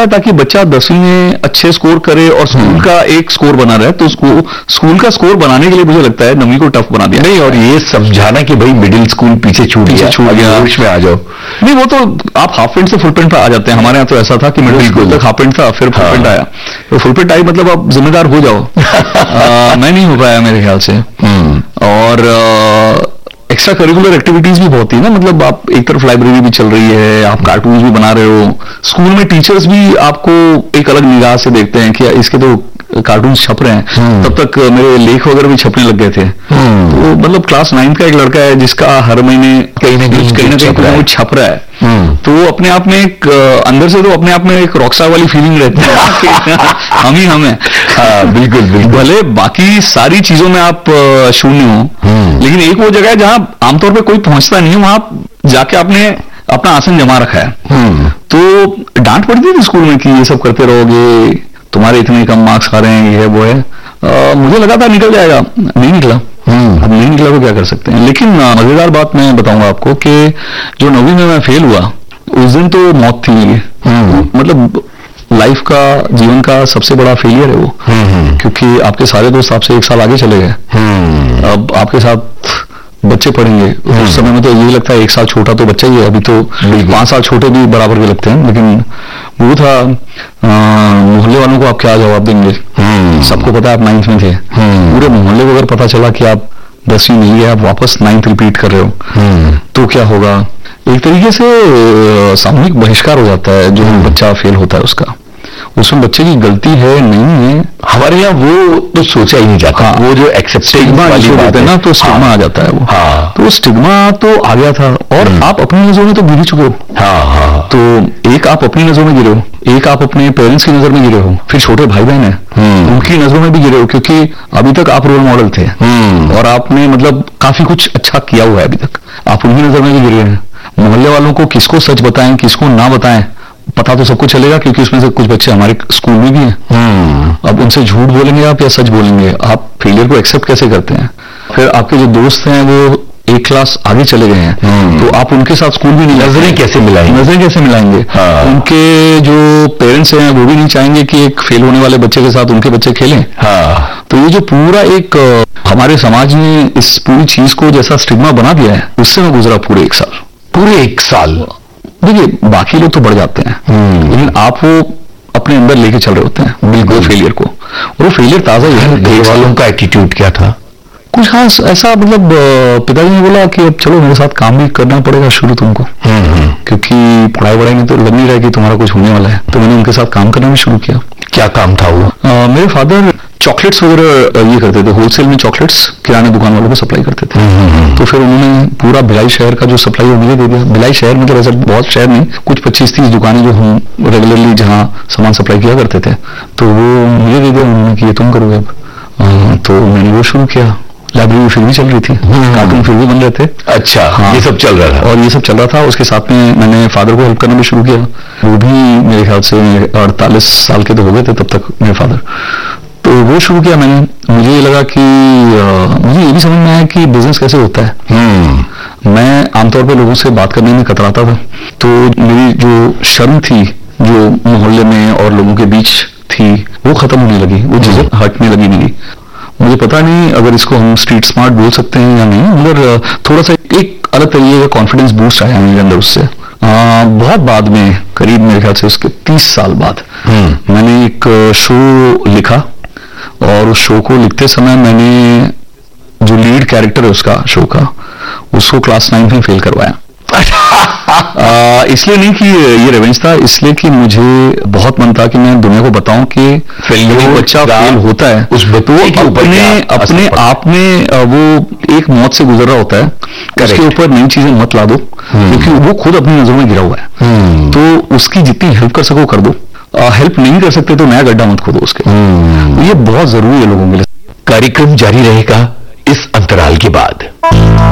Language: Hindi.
ताकि बच्चा 10वीं में अच्छे स्कोर करे और स्कूल का एक स्कोर बना रहे, तो स्कूल का स्कोर बनाने के लिए मुझे लगता है 9वीं को टफ बना दिया। नहीं, और ये समझाना कि भाई मिडिल स्कूल पीछे छूट गया, में आ जाओ। नहीं, वो तो आप हाफ पैंट से फुल पैंट पर आ जाते हैं। हमारे यहाँ तो ऐसा था कि मिडिल स्कूल तक हाफ पैंट था, फिर फुल पैंट आया। तो फुल पैंट आई मतलब आप जिम्मेदार हो जाओ। मैं नहीं हो पाया मेरे ख्याल से। और एक्स्ट्रा करिकुलर एक्टिविटीज भी बहुत थी ना, मतलब आप एक तरफ लाइब्रेरी भी चल रही है, आप कार्टून्स भी बना रहे हो, स्कूल में टीचर्स भी आपको एक अलग निगाह से देखते हैं कि इसके तो कार्टून छप रहे हैं। तब तक मेरे लेख वगैरह भी छपने लग गए थे। तो मतलब क्लास 9 का एक लड़का है जिसका हर महीने कहीं ना कहीं छप रहा है, तो अपने आप में एक अंदर से तो अपने आप में एक रॉकस्टार वाली फीलिंग रहती है हम ही हम हैं। बिल्कुल बिल्कुल। भले बाकी सारी चीजों में आप शून्य हो, लेकिन एक वो जगह है जहां आमतौर पर कोई पहुंचता नहीं है, वहां जाके आपने अपना आसन जमा रखा है। तो डांट पड़ती थी स्कूल में कि ये सब करते रहोगे, तुम्हारे इतने कम मार्क्स आ रहे हैं, ये है वो है। मुझे लगा था निकल जाएगा, नहीं निकला। अब नहीं निकला तो क्या कर सकते हैं। लेकिन मजेदार बात मैं बताऊंगा आपको कि जो 9वीं में मैं फेल हुआ उस दिन तो मौत थी मेरी। मतलब लाइफ का, जीवन का सबसे बड़ा फेलियर है वो। क्योंकि आपके सारे दोस्त आपसे 1 साल आगे चले गए। अब आपके साथ बच्चे पढ़ेंगे, उस समय में तो यही लगता है 1 साल छोटा तो बच्चा ही है, अभी तो 5 साल छोटे भी बराबर के लगते हैं। लेकिन वो था मोहल्ले वालों को आप क्या जवाब देंगे। सबको पता है आप 9th में थे, पूरे मोहल्ले को अगर पता चला कि आप 10वीं नहीं है, आप वापस 9th रिपीट कर रहे हो, तो क्या होगा। एक तरीके से सामूहिक बहिष्कार हो जाता है जो बच्चा फेल होता है उसका। उसमें बच्चे की गलती है नहीं है, हमारे यहाँ वो तो सोचा ही नहीं जाता। वो जो एक्सेप्टेंस वाली बात है ना, तो स्टिग्मा आ जाता है वो। तो स्टिग्मा तो आ गया था, और आप अपनी नजरों में तो गिर चुके हो। तो एक आप अपनी नजरों में गिरे हो, एक आप अपने पेरेंट्स की नजर में गिरे हो, फिर छोटे भाई बहन है उनकी नजरों में भी गिरे हो, क्योंकि अभी तक आप रोल मॉडल थे और आपने मतलब काफी कुछ अच्छा किया हुआ है अभी तक, आप उनकी नजर में भी गिरे हैं। मोहल्ले वालों को किसको सच बताएं किसको ना बताएं, पता तो सबको चलेगा, क्योंकि उसमें से कुछ बच्चे हमारे स्कूल में भी हैं। अब उनसे झूठ बोलेंगे आप या सच बोलेंगे, आप फेलियर को एक्सेप्ट कैसे करते हैं। फिर आपके जो दोस्त हैं वो एक क्लास आगे चले गए हैं, तो आप उनके साथ स्कूल भी नहीं, नजरें कैसे मिलाएंगे। उनके जो पेरेंट्स हैं वो भी नहीं चाहेंगे कि एक फेल होने वाले बच्चे के साथ उनके बच्चे खेलें। तो ये जो पूरा एक हमारे समाज ने इस पूरी चीज को जैसा स्टिग्मा बना दिया है, उससे मैं गुजरा पूरे 1 साल। देखिए बाकी लोग तो बढ़ जाते हैं, लेकिन आप वो अपने अंदर लेके चल रहे होते हैं बिल्कुल फेलियर को, और वो फेलियर ताजा ही है। घर वालों का एटीट्यूड क्या था? कुछ खास ऐसा, मतलब पिताजी ने बोला कि अब चलो मेरे साथ काम भी करना पड़ेगा शुरू तुमको, क्योंकि पढ़ाई में तो लग नहीं रहा है कि तुम्हारा कुछ होने वाला है। तो मैंने उनके साथ काम करना भी शुरू किया। क्या काम था वो? मेरे फादर चॉकलेट्स वगैरह ये करते थे, होलसेल में चॉकलेट्स किराने दुकान वालों को सप्लाई करते थे। तो फिर उन्होंने पूरा भिलाई शहर का जो सप्लाई है मुझे दे दिया। भिलाई शहर मतलब ऐसा बहुत शहर नहीं, कुछ 25-30 दुकानें जो हम रेगुलरली जहाँ सामान सप्लाई किया करते थे, तो वो मुझे दे दिया उन्होंने कि ये तुम करोगे अब। तो मैंने वो शुरू किया। लाइब्रेरी फिर भी चल रही थी, कार्टून फिर भी बन रहे थे। अच्छा, हाँ, ये सब चल रहा था। और ये सब चल रहा था, उसके साथ में मैंने फादर को हेल्प करना भी शुरू किया। वो भी मेरे ख्याल से 48 साल के तो हो गए थे तब तक मेरे फादर। तो वो शुरू किया मैंने। मुझे ये लगा कि मुझे ये भी समझ में आया कि बिजनेस कैसे होता है। मैं आमतौर पर लोगों से बात करने में कतराता था, तो मेरी जो शर्म थी जो मोहल्ले में और लोगों के बीच थी वो खत्म होने लगी, वो चीजें हटने लगी मेरी। मुझे पता नहीं अगर इसको हम स्ट्रीट स्मार्ट बोल सकते हैं या नहीं, मगर थोड़ा सा एक अलग तरीके का कॉन्फिडेंस बूस्ट आया मेरे अंदर उससे। बहुत बाद में, करीब मेरे ख्याल से उसके 30 साल बाद मैंने एक शो लिखा, और उस शो को लिखते समय मैंने जो लीड कैरेक्टर है उसका शो का, उसको क्लास 9 में फेल करवाया। इसलिए नहीं कि ये रिवेंज था, इसलिए कि मुझे बहुत मन था कि मैं दुनिया को बताऊं कि जो बच्चा फेल होता है उस बच्चे के अपने आप में वो एक मौत से गुजर रहा होता है, उसके ऊपर नई चीजें मत ला दो, क्योंकि वो खुद अपनी नजरों में गिरा हुआ है। तो उसकी जितनी हेल्प कर सको कर दो, हेल्प नहीं कर सकते तो नया गड्ढा मत खोदो उसके। ये बहुत जरूरी है लोगों के लिए। कार्यक्रम जारी रहेगा इस अंतराल के बाद।